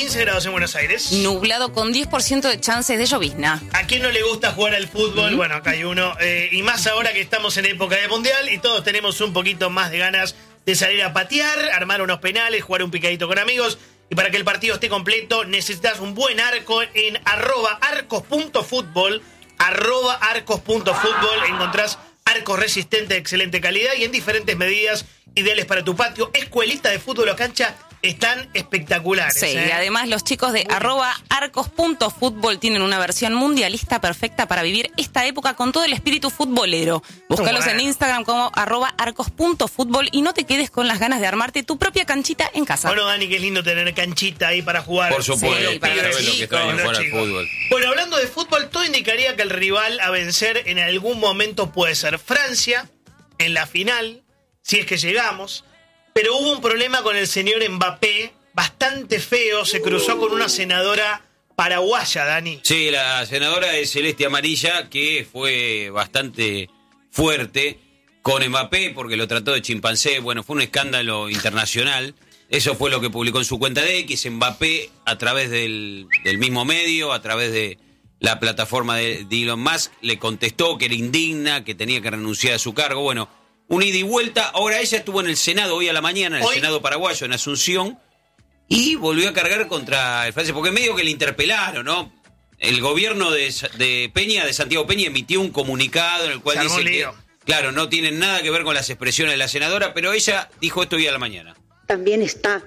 15 grados en Buenos Aires. Nublado con 10% de chances de llovizna. ¿A quién no le gusta jugar al fútbol? Bueno, acá hay uno. Y más ahora que estamos en época de mundial y todos tenemos un poquito más de ganas de salir a patear, armar unos penales, jugar un picadito con amigos. Y para que el partido esté completo necesitas un buen arco en @arcos.futbol. @arcos.futbol encontrás arcos resistentes de excelente calidad y en diferentes medidas ideales para tu patio. Escuelita de fútbol o cancha están espectaculares. Sí, y además los chicos de @arcos.futbol tienen una versión mundialista perfecta para vivir esta época con todo el espíritu futbolero. Búscalos en Instagram como @arcos.futbol y no te quedes con las ganas de armarte tu propia canchita en casa. Bueno, Dani, qué lindo tener canchita ahí para jugar. Por supuesto, Sí, para los sabes lo que extraño jugar al fútbol. Bueno, hablando de fútbol, todo indicaría que el rival a vencer en algún momento puede ser Francia, en la final, si es que llegamos. Pero hubo un problema con el señor Mbappé, bastante feo, se cruzó con una senadora paraguaya, Dani. Sí, la senadora de Celeste Amarilla, que fue bastante fuerte con Mbappé porque lo trató de chimpancé. Bueno, fue un escándalo internacional. Eso fue lo que publicó en su cuenta de X. Mbappé, a través del mismo medio, a través de la plataforma de Elon Musk, le contestó que era indigna, que tenía que renunciar a su cargo. Bueno, un ida y vuelta. Ahora ella estuvo en el Senado hoy a la mañana, en el Senado paraguayo, en Asunción, y volvió a cargar contra el Francia, porque medio que le interpelaron, ¿no? El gobierno de Peña, de Santiago Peña, emitió un comunicado en el cual dice que, claro, no tienen nada que ver con las expresiones de la senadora, pero ella dijo esto hoy a la mañana. También está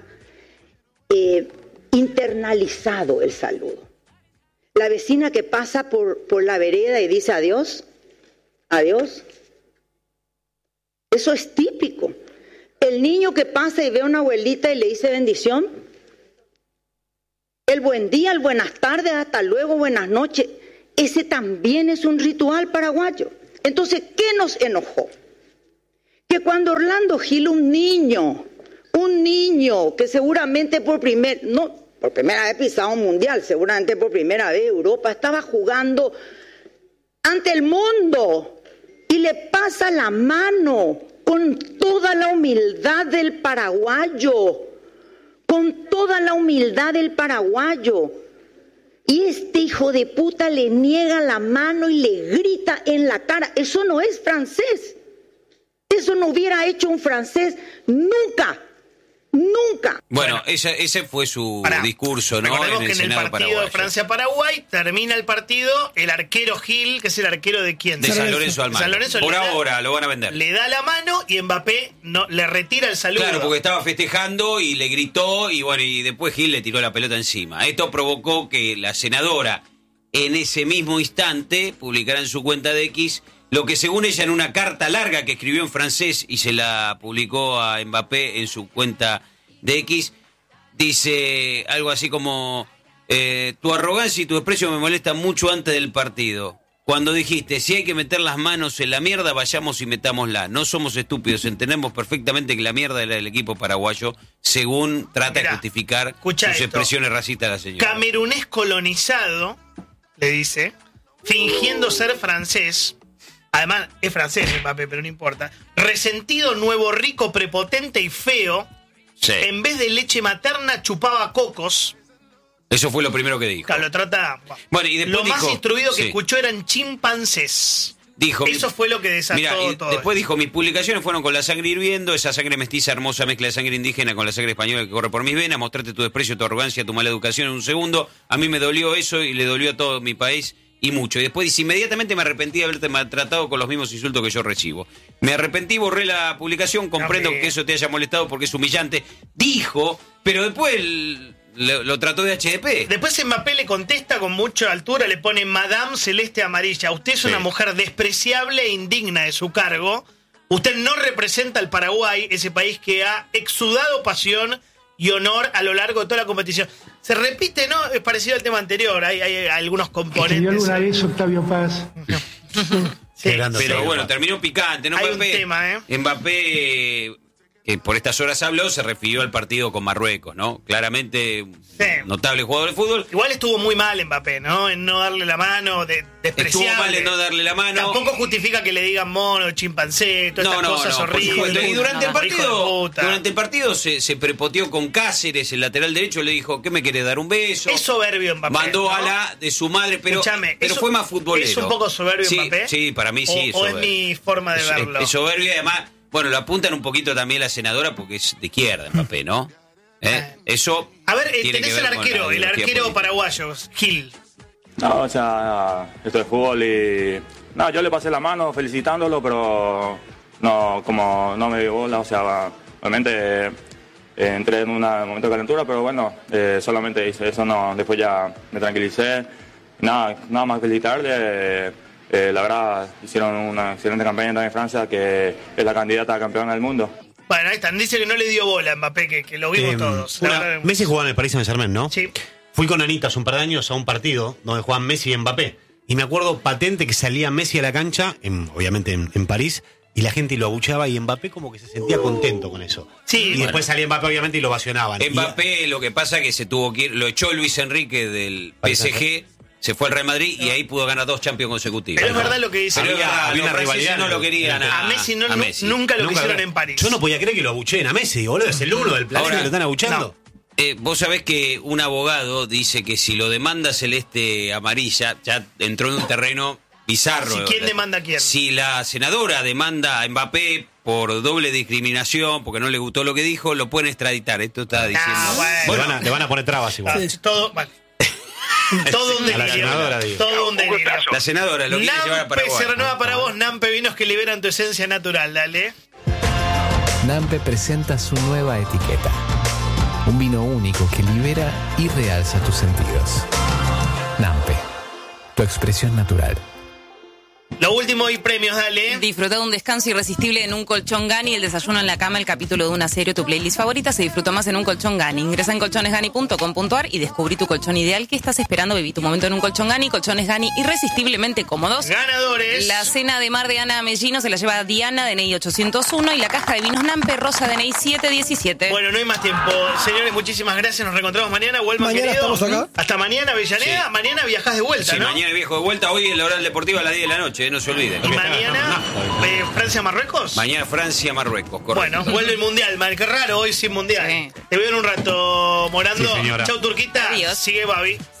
internalizado el saludo. La vecina que pasa por la vereda y dice adiós, adiós. Eso es típico. El niño que pasa y ve a una abuelita y le dice bendición. El buen día, el buenas tardes, hasta luego, buenas noches. Ese también es un ritual paraguayo. Entonces, ¿qué nos enojó? Que cuando Orlando Gil, un niño que seguramente por primera vez pisado un mundial, seguramente por primera vez Europa, estaba jugando ante el mundo. Y le pasa la mano con toda la humildad del paraguayo, con toda la humildad del paraguayo. Y este hijo de puta le niega la mano y le grita en la cara. Eso no es francés. Eso no hubiera hecho un francés nunca. Nunca. Bueno, ese fue su discurso, ¿no? Recordemos en que el en el Senado partido paraguayo. de Francia-Paraguay termina el partido, el arquero Gil, que es el arquero de quién? De San Lorenzo Almagro. San Lorenzo Por ahora lo van a vender. Le da la mano y Mbappé le retira el saludo. Claro, porque estaba festejando y le gritó y bueno, y después Gil le tiró la pelota encima. Esto provocó que la senadora en ese mismo instante publicara en su cuenta de X lo que según ella en una carta larga que escribió en francés y se la publicó a Mbappé en su cuenta de X, dice algo así como tu arrogancia y tu desprecio me molestan mucho antes del partido. Cuando dijiste, si hay que meter las manos en la mierda, vayamos y metámosla. No somos estúpidos, entendemos perfectamente que la mierda era del equipo paraguayo, según trata de justificar sus expresiones racistas de la señora. Camerunés colonizado, le dice, fingiendo ser francés. Además, es francés Mbappé, pero no importa. Resentido, nuevo, rico, prepotente y feo. Sí. En vez de leche materna, chupaba cocos. Eso fue lo primero que dijo. Claro, lo trata. Bueno, y después lo más instruido que sí, escuchó eran chimpancés. Dijo, eso fue lo que desató todo. Después dijo, mis publicaciones fueron con la sangre hirviendo, esa sangre mestiza, hermosa mezcla de sangre indígena con la sangre española que corre por mis venas, mostrarte tu desprecio, tu arrogancia, tu mala educación en un segundo. A mí me dolió eso y le dolió a todo mi país y mucho. Y después dice, inmediatamente me arrepentí de haberte maltratado con los mismos insultos que yo recibo. Me arrepentí, borré la publicación, comprendo que eso te haya molestado porque es humillante. Dijo, pero después lo trató de HDP. Después Mbappé le contesta con mucha altura, le pone Madame Celeste Amarilla. Usted es una mujer despreciable e indigna de su cargo. Usted no representa al Paraguay, ese país que ha exudado pasión y honor a lo largo de toda la competición. Se repite, ¿no? Es parecido al tema anterior, hay algunos componentes. ¿Escribió alguna vez Octavio Paz? Sí, pero bueno, terminó picante, ¿no? Hay Mbappé, un tema, Mbappé que por estas horas habló, se refirió al partido con Marruecos, ¿no? Claramente, notable jugador de fútbol. Igual estuvo muy mal Mbappé, ¿no? En no darle la mano, despreciable. Estuvo mal en no darle la mano. Tampoco justifica que le digan mono, chimpancé, todas estas cosas horribles. Y durante el partido se prepoteó con Cáceres, el lateral derecho, le dijo, ¿qué me quiere dar un beso? Es soberbio Mbappé. Mandó a la de su madre, pero fue más futbolero. ¿Es un poco soberbio Mbappé? Sí, para mí sí. ¿O es mi forma de verlo? Es soberbio y además, bueno, lo apuntan un poquito también la senadora porque es de izquierda Mbappé, ¿no? Eso. A ver, tenés el arquero paraguayo, Gil. No, o sea, esto es fútbol y... No, yo le pasé la mano felicitándolo, pero no, como no me dio bola, o sea, obviamente entré en un momento de calentura, pero bueno, solamente hice eso, no, después ya me tranquilicé. Nada más felicitarle. La verdad, hicieron una excelente campaña también en Francia, que es la candidata a campeona del mundo. Bueno, ahí están. Dice que no le dio bola a Mbappé, que lo vimos todos. Messi jugaba en el Paris Saint-Germain, ¿no? Sí. Fui con Anita hace un par de años a un partido donde jugaban Messi y Mbappé. Y me acuerdo patente que salía Messi a la cancha, obviamente en París, y la gente lo abucheaba y Mbappé como que se sentía contento con eso. Sí. Y después salía Mbappé, obviamente, y lo ovacionaban. Mbappé, lo que pasa es que se tuvo que ir, lo echó Luis Enrique del PSG. Se fue al Real Madrid y ahí pudo ganar 2 Champions consecutivos. Pero es verdad lo que dice. Había una rivalidad. No lo querían a Messi, nunca lo quisieron en París. Yo no podía creer que lo abucheen a Messi, boludo. Es el uno del planeta que lo están abucheando. Vos sabés que un abogado dice que si lo demanda Celeste Amarilla, ya entró en un terreno bizarro. ¿Quién demanda a quién? Si la senadora demanda a Mbappé por doble discriminación, porque no le gustó lo que dijo, lo pueden extraditar. Esto está diciendo. Bueno. Le van a poner trabas igual. Todo, vale. Todo un delirio. Todo un delirio. La senadora lo quiere llevar a Paraguay. Nampe se renueva para vos, Nampe, vinos que liberan tu esencia natural, dale. Nampe presenta su nueva etiqueta. Un vino único que libera y realza tus sentidos. Nampe, tu expresión natural. Lo último y premios, dale. Disfruta de un descanso irresistible en un colchón Gani, el desayuno en la cama, el capítulo de una serie, tu playlist favorita se disfruta más en un colchón Gani. Ingresa en colchonesgani.com.ar y descubrí tu colchón ideal. ¿Qué estás esperando? Viví tu momento en un colchón Gani. Colchones Gani, irresistiblemente cómodos. Ganadores. La cena de mar de Ana Mellino se la lleva Diana, DNI 801, y la caja de vinos Nampe Rosa, DNI 717. Bueno, no hay más tiempo. Señores, muchísimas gracias. Nos reencontramos mañana. Vuelvan, mañana querido. Estamos acá. Hasta mañana, Avellaneda. Sí. Mañana viajás de vuelta, sí, ¿no? Mañana viajo de vuelta. Hoy en la hora deportiva a las 10 de la noche, no se olviden. Y mañana, Francia-Marruecos. Mañana Francia-Marruecos, correcto. Bueno, vuelve el Mundial, Qué raro, hoy sin Mundial. Sí. Te veo en un rato, Morando. Sí, chau, Turquita. Adiós. Sigue, Babi.